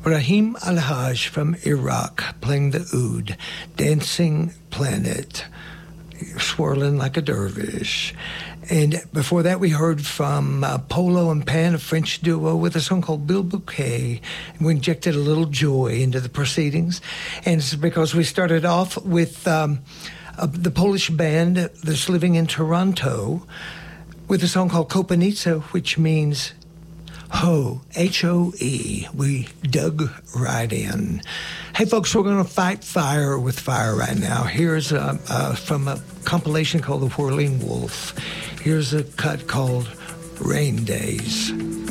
Rahim Al-Haj from Iraq playing the oud, Dancing Planet, swirling like a dervish. And before that, we heard from Polo and Pan, a French duo, with a song called Bill Bouquet. And we injected a little joy into the proceedings. And it's because we started off with the Polish band that's living in Toronto with a song called Kopanica, which means Ho, H-O-E. We dug right in. Hey, folks, we're going to fight fire with fire right now. Here's from a compilation called The Whirling Wolf. Here's a cut called Rain Days.